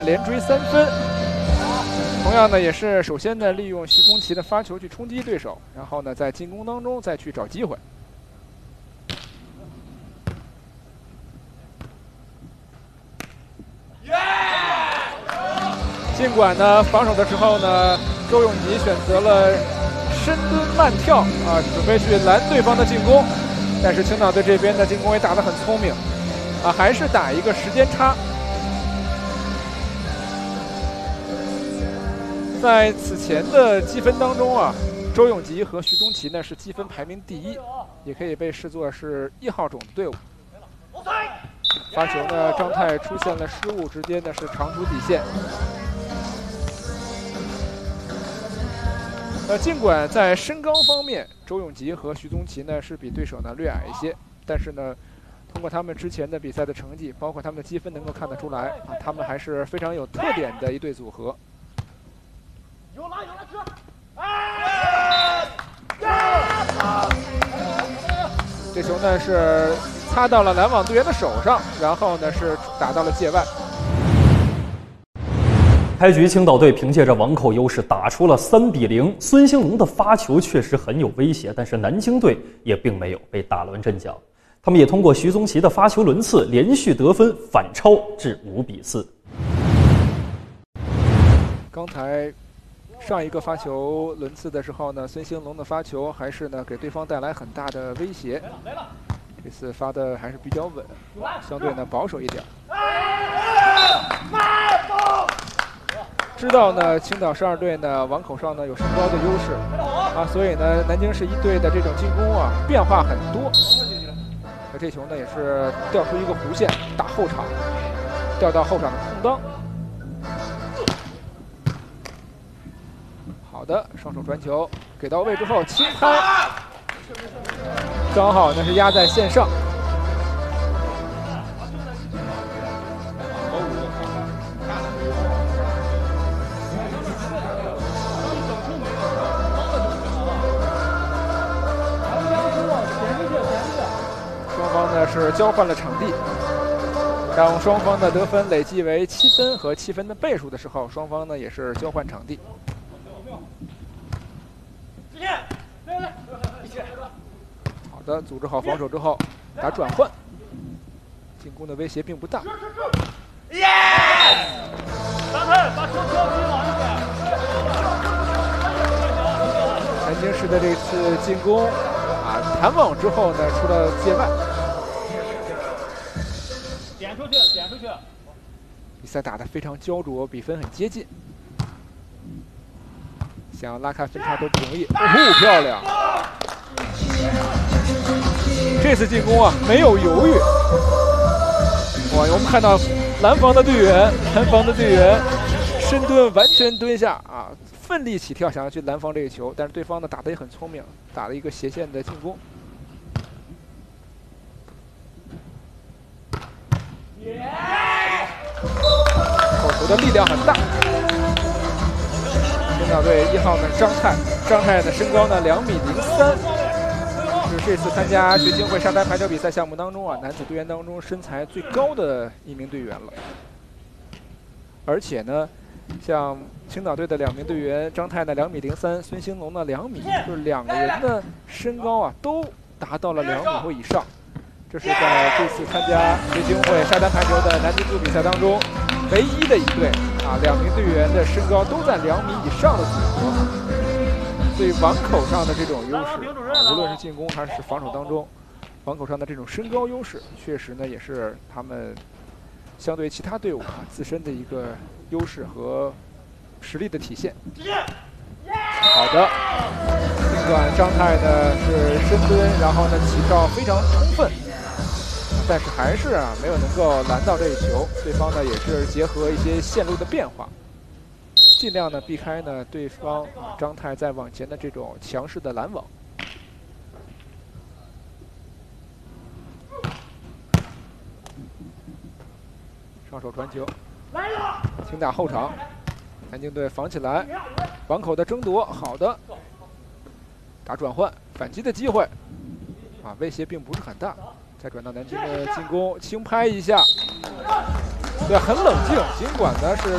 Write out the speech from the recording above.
连追3分。同样呢，也是首先呢利用徐宗奇的发球去冲击对手，然后呢在进攻当中再去找机会。尽管呢防守的时候呢，周永吉选择了深蹲慢跳啊，准备去拦对方的进攻，但是青岛队这边的进攻也打得很聪明啊，还是打一个时间差。在此前的积分当中啊，周永吉和徐宗奇呢是积分排名第1，也可以被视作是1号种的队伍。发球呢，张泰出现了失误，直接呢是长出底线。尽管在身高方面，周永吉和徐宗奇呢是比对手呢略矮一些，但是呢，通过他们之前的比赛的成绩，包括他们的积分，能够看得出来啊，他们还是非常有特点的一对组合。有来吃！这球呢是擦到了拦网队员的手上，然后呢是打到了界外。 开局青岛队凭借着网口优势打出了3比0，孙兴龙的发球确实很有威胁，但是南京队也并没有被打乱阵脚，他们也通过徐宗奇的发球轮次连续得分反超至5比4。 刚才上一个发球轮次的时候呢，孙兴龙的发球还是呢给对方带来很大的威胁。这次发的还是比较稳，相对呢保守一点。知道呢，青岛12队呢网口上呢有身高的优势啊，所以呢南京市1队的这种进攻啊变化很多。那这球呢也是调出一个弧线，打后场，调到后场的空当。好的，双手传球给到位之后轻拍，刚好那是压在线上。双方呢是交换了场地，当双方的得分累计为7分和7分的倍数的时候，双方呢也是交换场地。好的，组织好防守之后打转换，进攻的威胁并不大。南京市的这次进攻啊，弹网之后呢，出了界外，点出去。比赛打得非常焦灼，比分很接近，想要拉开分差都不容易。哦，漂亮！这次进攻啊，没有犹豫。哇，我们看到蓝防的队员深蹲，完全蹲下啊，奋力起跳，想要去拦防这个球，但是对方呢打得也很聪明，打了一个斜线的进攻。手球的力量很大。青岛队1号呢张泰的身高呢2.03米，是这次参加学青会沙滩排球比赛项目当中啊男子队员当中身材最高的一名队员了。而且呢，像青岛队的2名队员，张泰呢2.03米，孙兴龙呢2米，就是2个人的身高啊都达到了2米或以上。这是在这次参加学青会沙滩排球的男子组比赛当中唯一的一队啊，2名队员的身高都在2米以上的组合。所以网口上的这种优势，无论是进攻还是防守当中，网口上的这种身高优势，确实呢也是他们相对于其他队伍啊自身的一个优势和实力的体现。好的，尽管张泰呢是深蹲，然后呢起跳非常充分，但是还是没有能够拦到这一球。对方呢也是结合一些线路的变化，尽量呢避开呢对方张泰在往前的这种强势的拦网。上手传球，轻打后场，南京队防起来，网口的争夺，好的，打转换，反击的机会，啊，威胁并不是很大。再转到南京的进攻，轻拍一下，对，很冷静，尽管呢是